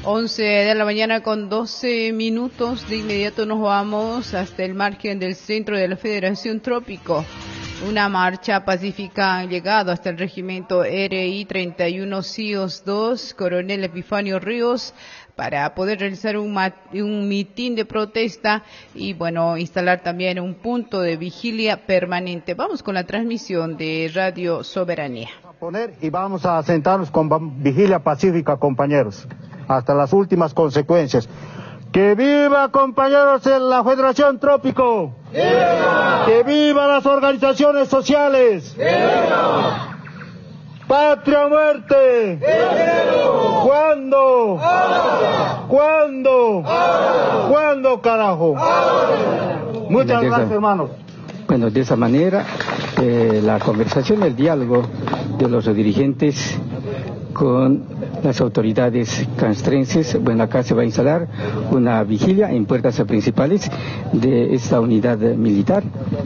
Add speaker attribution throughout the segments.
Speaker 1: 11 de la mañana con 12 minutos. De inmediato nos vamos hasta el margen del centro de la Federación Trópico. Una marcha pacífica ha llegado hasta el regimiento RI 31 CIOS 2, Coronel Epifanio Ríos, para poder realizar un mitin de protesta y, bueno, instalar también un punto de vigilia permanente. Vamos con la transmisión de Radio Soberanía.
Speaker 2: Y vamos a sentarnos con vigilia pacífica, compañeros, hasta las últimas consecuencias. ¡Que viva, compañeros, en la Federación Trópico! ¡Viva! ¡Que viva las organizaciones sociales! ¡Viva! ¡Patria o muerte! ¡Viva! ¿Cuándo? ¡Ahora! ¿Cuándo? ¡Ahora! ¿Cuándo, carajo? ¡Ahora! Muchas gracias, hermanos.
Speaker 3: Bueno, de esa manera, la conversación, el diálogo de los dirigentes con las autoridades castrenses. Bueno, acá se va a instalar una vigilia en puertas principales de esta unidad militar.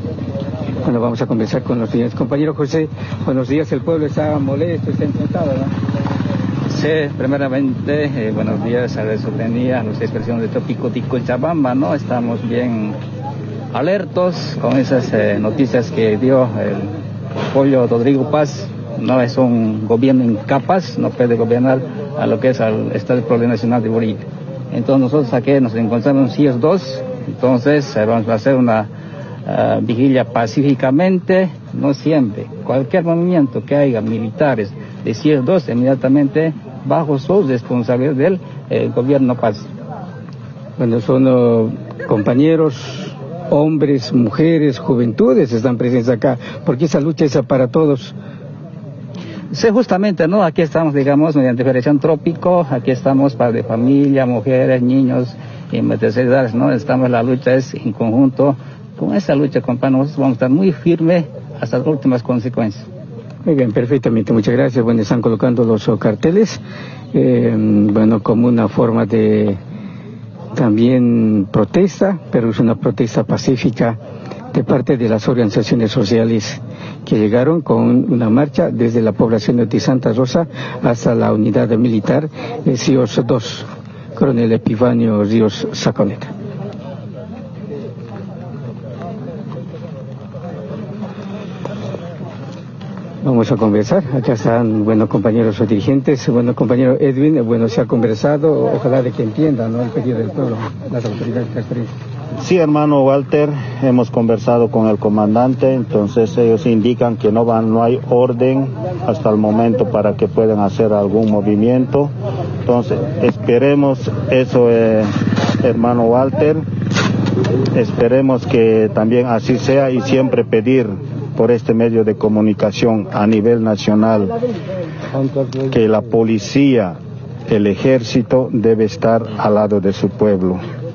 Speaker 3: Bueno, vamos a conversar con los señores. Compañero José, buenos días. El pueblo está molesto, está enfrentado, ¿no?
Speaker 4: Sí, primeramente, buenos días a la ciudadanía, a los expresiones de Trópico de Cochabamba, ¿no? Estamos bien alertos con esas noticias que dio el pollo Rodrigo Paz. No es un gobierno incapaz, no puede gobernar a lo que es el Estado Plurinacional de Bolivia. Entonces nosotros aquí nos encontramos en CIOS 2, entonces vamos a hacer una vigilia pacíficamente, no siempre. Cualquier movimiento que haya militares de CIOS 2, inmediatamente bajo su responsabilidad del gobierno Paz.
Speaker 3: Bueno, son compañeros, hombres, mujeres, juventudes están presentes acá, porque esa lucha es para todos.
Speaker 4: Sí, justamente, ¿no? Aquí estamos, digamos, mediante Federación Trópico, aquí estamos para de familia, mujeres, niños y terceras edades, ¿no? Estamos, la lucha es en conjunto. Con esa lucha, compañeros, nosotros vamos a estar muy firmes hasta las últimas consecuencias.
Speaker 3: Muy bien, perfectamente, muchas gracias. Bueno, están colocando los carteles, bueno, como una forma de también protesta, pero es una protesta pacífica de parte de las organizaciones sociales que llegaron con una marcha desde la población de Santa Rosa hasta la unidad militar CIOS 2, Coronel Epifanio Ríos Saconeta. Vamos a conversar. Acá están, bueno, compañeros o dirigentes. Bueno, compañero Edwin, bueno, se ha conversado, ojalá de que entiendan, ¿no?, el pedido del pueblo, las autoridades castrenses.
Speaker 2: Sí, hermano Walter, hemos conversado con el comandante, entonces ellos indican que no hay orden hasta el momento para que puedan hacer algún movimiento. Entonces, esperemos eso, hermano Walter, esperemos que también así sea y siempre pedir por este medio de comunicación a nivel nacional que la policía, el ejército debe estar al lado de su pueblo,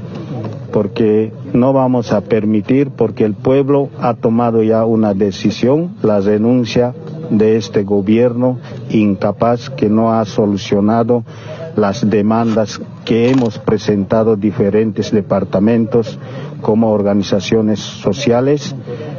Speaker 2: porque no vamos a permitir, porque el pueblo ha tomado ya una decisión, la renuncia de este gobierno incapaz que no ha solucionado las demandas que hemos presentado diferentes departamentos como organizaciones sociales,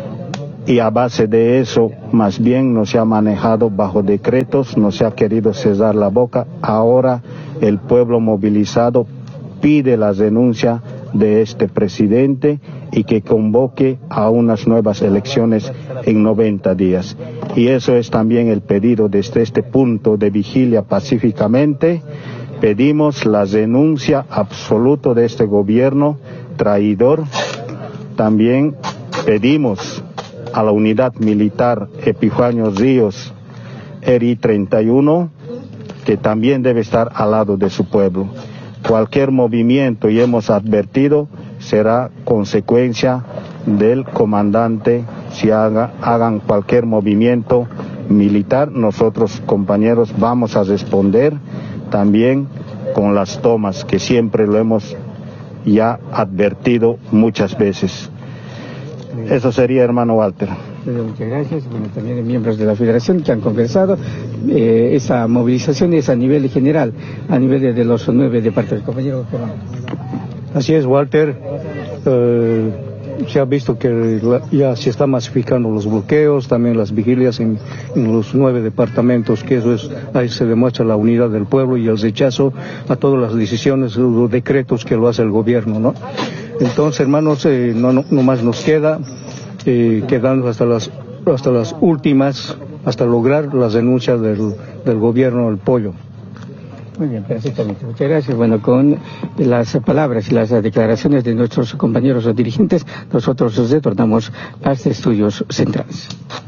Speaker 2: y a base de eso más bien no se ha manejado bajo decretos, no se ha querido cerrar la boca. Ahora el pueblo movilizado pide la renuncia de este presidente y que convoque a unas nuevas elecciones en 90 días. Y eso es también el pedido desde este punto de vigilia pacíficamente. Pedimos la renuncia absoluta de este gobierno traidor. También pedimos a la unidad militar Epifanio Ríos RI 31, que también debe estar al lado de su pueblo. Cualquier movimiento, y hemos advertido, será consecuencia del comandante. Si hagan cualquier movimiento militar, nosotros, compañeros, vamos a responder también con las tomas, que siempre lo hemos ya advertido muchas veces. Eso sería, hermano Walter.
Speaker 3: Muchas gracias. Bueno, también miembros de la Federación que han conversado. Esa movilización es a nivel general, a nivel de los 9 departamentos. Compañero.
Speaker 5: Así es, Walter. se ha visto que ya se está masificando los bloqueos, también las vigilias en los 9 departamentos, que ahí se demuestra la unidad del pueblo y el rechazo a todas las decisiones, los decretos que lo hace el gobierno, ¿no? Entonces, hermanos, no más nos queda quedando hasta las últimas, hasta lograr las denuncias del gobierno del pollo.
Speaker 3: Muy bien, perfectamente. Muchas gracias. Bueno, con las palabras y las declaraciones de nuestros compañeros dirigentes, nosotros retornamos a este Estudios Centrales.